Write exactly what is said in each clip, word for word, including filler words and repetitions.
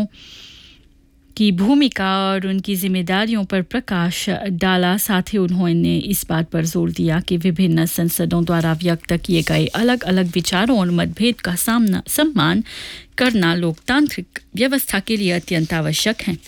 की भूमिका और उनकी जिम्मेदारियों पर प्रकाश डाला। साथ ही उन्होंने इस बात पर जोर दिया कि विभिन्न संसदों द्वारा व्यक्त किए गए अलग-अलग विचारों और मतभेद का सामना सम्मान करना लोकतांत्रिक व्यवस्था के लिए अत्यंत आवश्यक है।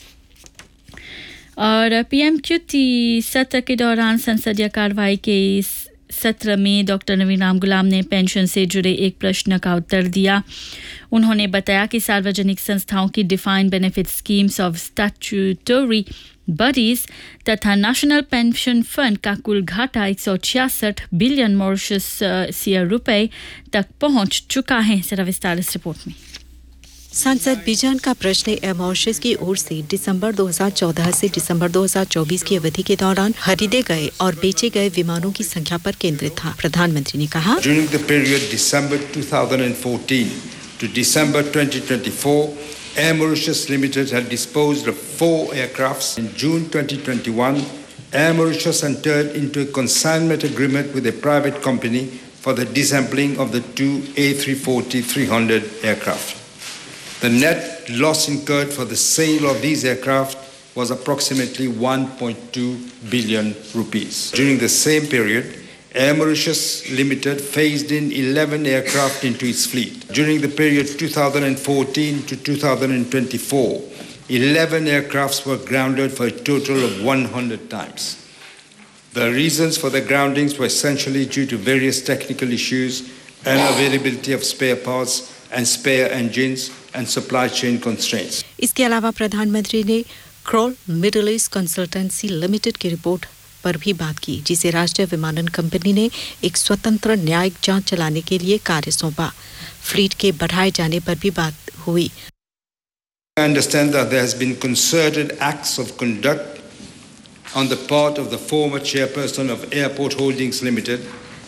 और पीएमक्यूटी सत्र के दौरान संसदीय कार्रवाई के इस सत्र में डॉक्टर नवीन राम गुलाम ने पेंशन से जुड़े एक प्रश्न का उत्तर दिया। उन्होंने बताया कि सार्वजनिक संस्थाओं की defined benefit schemes of statutory bodies तथा नेशनल पेंशन फंड का कुल घाटा एक सौ छियासठ बिलियन मॉरिशस रुपए तक पहुंच चुका है। जरा विस्तार इस रिपोर्ट में। सांसद बिजन का प्रश्न एयर मॉरिशस की ओर से दिसंबर दो हज़ार चौदह से दिसंबर दो हज़ार चौबीस की अवधि के दौरान खरीदे गए और बेचे गए विमानों की संख्या पर केंद्रित था। प्रधानमंत्री ने कहा, During the period December twenty fourteen to December twenty twenty-four, Air Mauritius Limited had disposed of four aircrafts. In June twenty twenty-one, Air Mauritius entered into a consignment agreement with a private company for the disassembling of the two A three forty three hundred aircraft. The net loss incurred for the sale of these aircraft was approximately one point two billion rupees. During the same period, Air Mauritius Limited phased in eleven aircraft into its fleet. During the period two thousand fourteen to two thousand twenty-four, eleven aircrafts were grounded for a total of one hundred times. The reasons for the groundings were essentially due to various technical issues, unavailability of spare parts and spare engines, and supply chain constraints. इसके अलावा प्रधानमंत्री ने crawl middle east consultancy limited की report पर भी बात की, जिसे राष्ट्रीय विमानन कंपनी ने एक स्वतंत्र न्यायिक जांच चलाने के लिए कार्य सौंपा। फ्लीट के बढ़ाए जाने पर भी बात हुई। I understand that there has been concerted acts of conduct on the part of the former chairperson of Airport Holdings Limited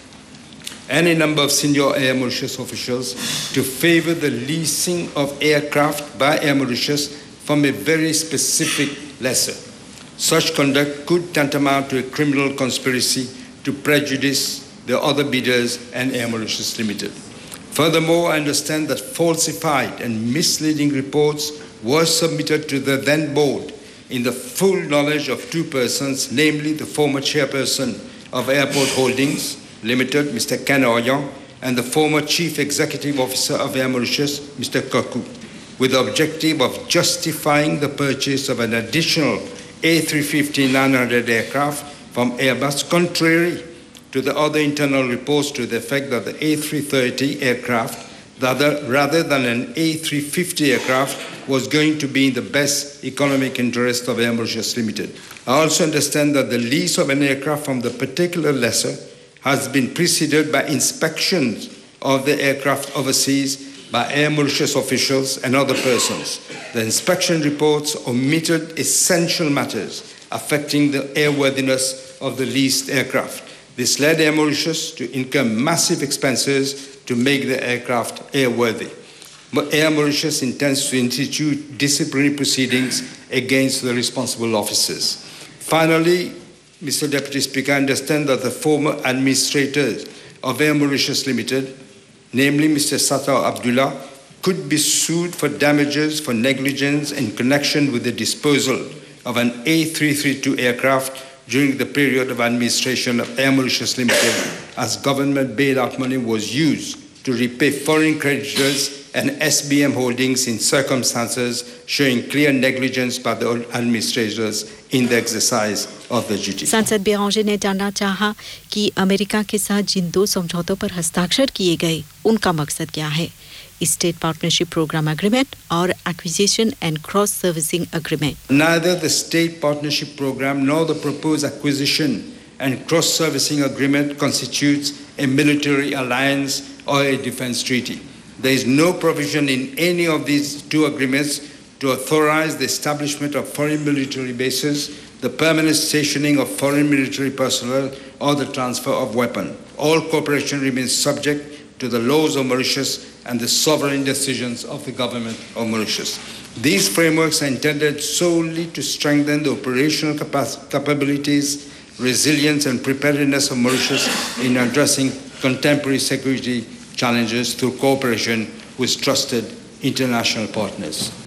and a number of senior Air Mauritius officials to favor the leasing of aircraft by Air Mauritius from a very specific lessor. Such conduct could tantamount to a criminal conspiracy to prejudice the other bidders and Air Mauritius Limited. Furthermore, I understand that falsified and misleading reports were submitted to the then board in the full knowledge of two persons, namely the former chairperson of Airport Holdings Limited, Mister Ken Oyon, and the former Chief Executive Officer of Air Mauritius, Mister Kaku, with the objective of justifying the purchase of an additional A three fifty nine hundred aircraft from Airbus, contrary to the other internal reports to the effect that the A three thirty aircraft, rather than an A three fifty aircraft, was going to be in the best economic interest of Air Mauritius Limited. I also understand that the lease of an aircraft from the particular lessor has been preceded by inspections of the aircraft overseas by Air Mauritius officials and other persons. The inspection reports omitted essential matters affecting the airworthiness of the leased aircraft. This led Air Mauritius to incur massive expenses to make the aircraft airworthy. But Air Mauritius intends to institute disciplinary proceedings against the responsible officers. Finally, Mister Deputy Speaker, I understand that the former administrators of Air Mauritius Limited, namely Mister Sattar Abdullah, could be sued for damages for negligence in connection with the disposal of an A three thirty-two aircraft during the period of administration of Air Mauritius Limited, as government bailout money was used to repay foreign creditors and S B M holdings in circumstances showing clear negligence by the administrators in the exercise of the duty. सांसद बेरांजे ने जानना चाहा कि America के साथ जिन दो समझौतों पर हस्ताक्षर किए गए, उनका मकसद क्या है? State Partnership Program Agreement or Acquisition and Cross-Servicing Agreement. Neither the State Partnership Program nor the proposed Acquisition and Cross-Servicing Agreement constitutes a military alliance or a defense treaty. There is no provision in any of these two agreements to authorize the establishment of foreign military bases, the permanent stationing of foreign military personnel, or the transfer of weapons. All cooperation remains subject to the laws of Mauritius and the sovereign decisions of the government of Mauritius. These frameworks are intended solely to strengthen the operational capac- capabilities, resilience and preparedness of Mauritius in addressing contemporary security challenges through cooperation with trusted international partners.